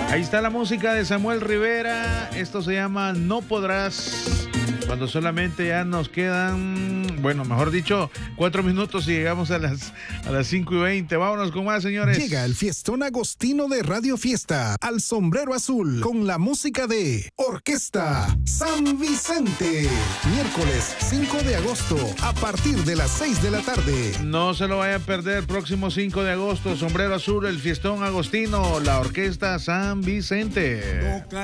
Ahí está la música de Samuel Rivera. Esto se llama No Podrás. Cuando solamente ya nos quedan, bueno, mejor dicho, 4 minutos y llegamos a las 5:20. Vámonos con más, señores. Llega el fiestón agostino de Radio Fiesta al Sombrero Azul con la música de Orquesta San Vicente. Miércoles 5 de agosto a partir de las 6 de la tarde. No se lo vayan a perder. Próximo 5 de agosto, Sombrero Azul, el fiestón agostino, la Orquesta San Vicente.